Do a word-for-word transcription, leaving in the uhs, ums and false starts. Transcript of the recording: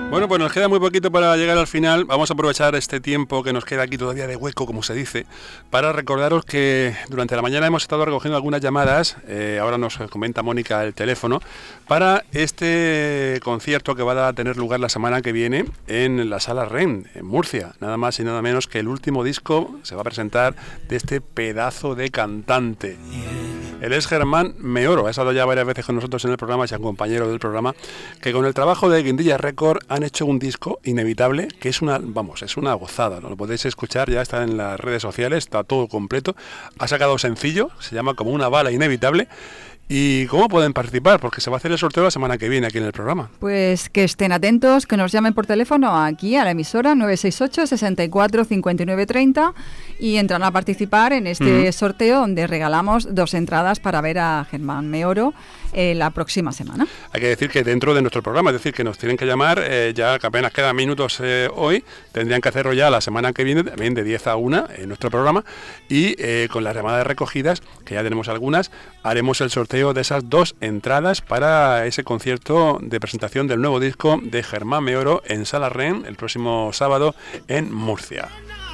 Bueno, pues nos queda muy poquito para llegar al final. Vamos a aprovechar este tiempo que nos queda aquí todavía de hueco, como se dice, para recordaros que durante la mañana hemos estado recogiendo algunas llamadas, eh, ahora nos comenta Mónica el teléfono, para este concierto que va a tener lugar la semana que viene en la Sala Ren, en Murcia. Nada más y nada menos que el último disco se va a presentar de este pedazo de cantante. Él es Germán Meoro, ha estado ya varias veces con nosotros en el programa, es un compañero del programa, que con el trabajo de Guindilla Record han hecho un disco inevitable, que es una, vamos, es una gozada, ¿no? Lo podéis escuchar, ya está en las redes sociales, está todo completo. Ha sacado sencillo, se llama Como una bala inevitable. ¿Y cómo pueden participar? Porque se va a hacer el sorteo la semana que viene aquí en el programa. Pues que estén atentos, que nos llamen por teléfono aquí a la emisora nueve seis ocho, sesenta y cuatro, cincuenta y nueve, treinta y entran a participar en este uh-huh. sorteo donde regalamos dos entradas para ver a Germán Meoro eh, la próxima semana. Hay que decir que dentro de nuestro programa, es decir, que nos tienen que llamar, eh, ya que apenas quedan minutos eh, hoy, tendrían que hacerlo ya la semana que viene, también de diez a una en nuestro programa, y eh, con las llamadas recogidas, que ya tenemos algunas, haremos el sorteo de esas dos entradas para ese concierto de presentación del nuevo disco de Germán Meoro en Sala Ren el próximo sábado en Murcia.